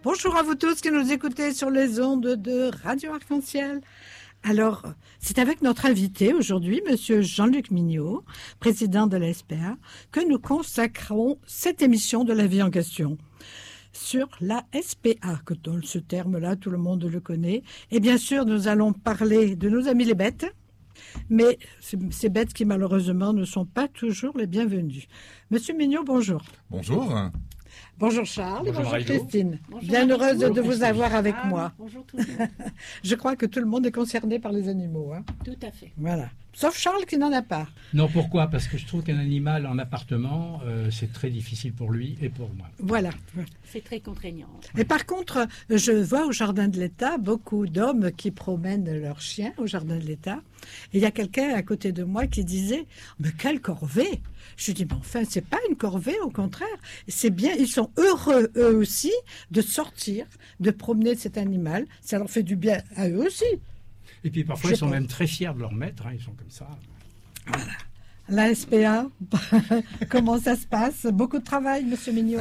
Bonjour à vous tous qui nous écoutez sur les ondes de Radio Arc-en-Ciel. Alors, c'est avec notre invité aujourd'hui, Monsieur Jean-Luc Mignot, président de la SPA, que nous consacrons cette émission de la vie en question. Sur la SPA, que dans ce terme-là, tout le monde le connaît. Et bien sûr, nous allons parler de nos amis les bêtes, mais ces bêtes qui malheureusement ne sont pas toujours les bienvenues. Monsieur Mignot, bonjour. Bonjour. Bonjour Charles, bonjour Christine. Bonjour, bien heureuse de vous Christine. avoir avec moi. Bonjour tout le monde. Je crois que tout le monde est concerné par les animaux. Hein. Tout à fait. Voilà. Sauf Charles qui n'en a pas. Non, pourquoi? Parce que je trouve qu'un animal en appartement, c'est très difficile pour lui et pour moi. Voilà. C'est très contraignant. Et par contre, je vois au Jardin de l'État beaucoup d'hommes qui promènent leurs chiens au Jardin de l'État. Et il y a quelqu'un à côté de moi qui disait « Mais quelle corvée !» Je dis « Mais enfin, c'est pas une corvée, au contraire. C'est bien, ils sont heureux, eux aussi, de sortir, de promener cet animal. Ça leur fait du bien à eux aussi. » Et puis parfois, ils sont même très fiers de leur maître, hein, ils sont comme ça. Voilà. La SPA, comment ça se passe? Beaucoup de travail, Monsieur Mignot?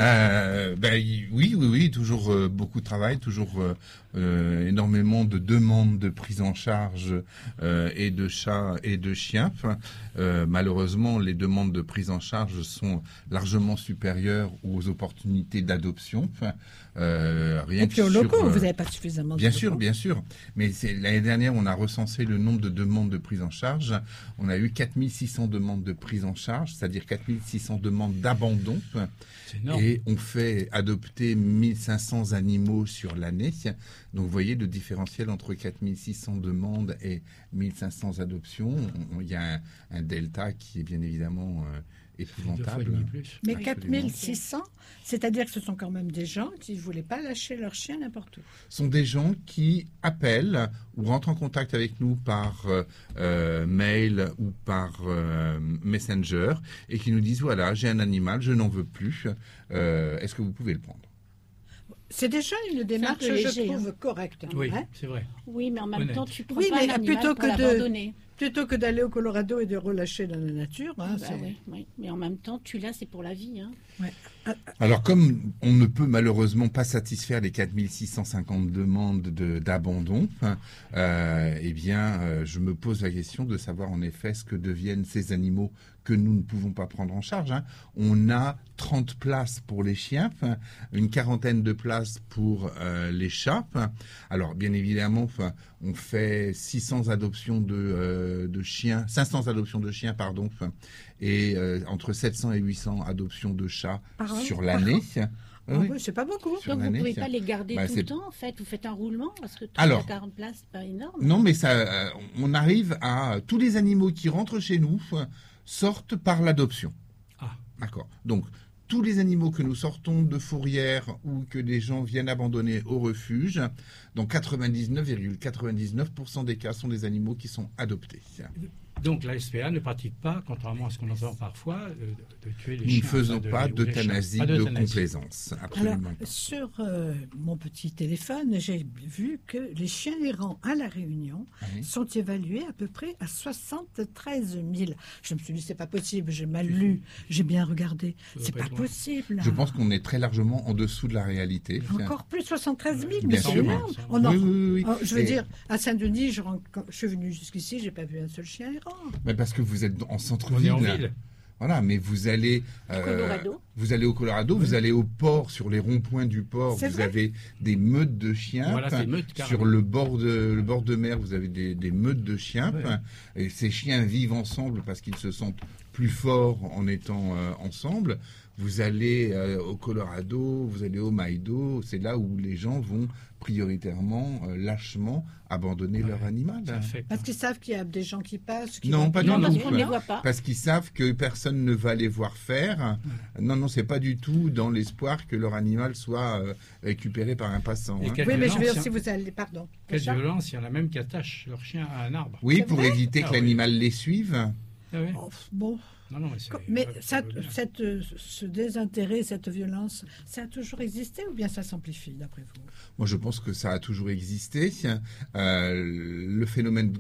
Oui, toujours beaucoup de travail, toujours énormément de demandes de prise en charge et de chats et de chiens. Malheureusement, les demandes de prise en charge sont largement supérieures aux opportunités d'adoption. Et puis aux locaux, vous n'avez pas suffisamment de locaux. Bien sûr. Mais l'année dernière, on a recensé le nombre de demandes de prise en charge. On a eu 4600 demandes de prise en charge, c'est-à-dire 4600 demandes d'abandon. C'est énorme. Et on fait adopter 1500 animaux sur l'année. Donc vous voyez le différentiel entre 4600 demandes et 1500 adoptions. Il y a un delta qui est bien évidemment épouvantable. Plus. Mais 4600, c'est-à-dire que ce sont quand même des gens qui ne voulaient pas lâcher leur chien n'importe où. Ce sont des gens qui appellent ou rentrent en contact avec nous par mail ou par Messenger et qui nous disent voilà, j'ai un animal, je n'en veux plus, est-ce que vous pouvez le prendre? C'est déjà une démarche, léger, je trouve, correcte. Oui, Hein. c'est vrai. Oui, mais en même Honnête. temps, tu prends Oui, pas mais un animal plutôt pour que l'abandonner. Plutôt que d'aller au Colorado et de relâcher dans la nature. Hein, Oui. Mais en même temps, tu l'as, c'est pour la vie. Hein. Ouais. Alors, comme on ne peut malheureusement pas satisfaire les 4650 demandes d'abandon, je me pose la question de savoir en effet ce que deviennent ces animaux que nous ne pouvons pas prendre en charge. Hein. On a 30 places pour les chiens, une quarantaine de places pour les chats. Alors, bien évidemment, on fait 600 adoptions de chiens, 500 adoptions de chiens, pardon, et entre 700 et 800 adoptions de chats sur l'année. Oui, c'est pas beaucoup. Donc vous ne pouvez pas les garder tout le temps, en fait. Vous faites un roulement parce que 40 places, c'est pas énorme. Non, mais ça, on arrive à tous les animaux qui rentrent chez nous sortent par l'adoption. Ah, d'accord. Donc tous les animaux que nous sortons de fourrière ou que des gens viennent abandonner au refuge, dans 99,99% des cas, sont des animaux qui sont adoptés. donc la SPA ne pratique pas, contrairement à ce qu'on entend parfois, de tuer les Nous chiens. ne faisons pas d'euthanasie de complaisance. Absolument Alors, pas. sur mon petit téléphone, j'ai vu que les chiens errants à La Réunion sont évalués à peu près à 73 000. Je me suis dit, c'est pas possible, j'ai mal lu, j'ai bien regardé. C'est pas possible. Je pense qu'on est très largement en dessous de la réalité. Encore plus 73 000, mais Bien c'est sûr. énorme. Oui. Je veux dire, à Saint-Denis, je suis venu jusqu'ici, j'ai pas vu un seul chien errant. Mais parce que vous êtes en On est centre-ville. en ville. Voilà, mais vous allez au Colorado, vous allez au port, sur les ronds-points du port, vous avez des meutes de chiens. Voilà, des meutes, carrément. Sur le bord de mer, vous avez des meutes de chiens. Ouais. Et ces chiens vivent ensemble parce qu'ils se sentent plus forts en étant ensemble. Vous allez au Colorado, vous allez au Maido, c'est là où les gens vont prioritairement, lâchement, abandonner leur animal. Parce qu'ils savent qu'il y a des gens qui passent. Non, pas du tout. Parce qu'on ne les voit pas. Parce qu'ils savent que personne ne va les voir faire. Non, c'est pas du tout dans l'espoir que leur animal soit récupéré par un passant. Et Hein. Oui, mais je veux dire, violence, si vous allez... Pardon. Quelle violence, il y en a même qui attachent leur chien à un arbre. Oui, C'est pour vrai éviter que l'animal les suive. Ah oui. Oh, bon... Non, Mais ce désintérêt, cette violence, ça a toujours existé ou bien ça s'amplifie d'après vous? Moi, je pense que ça a toujours existé. Le phénomène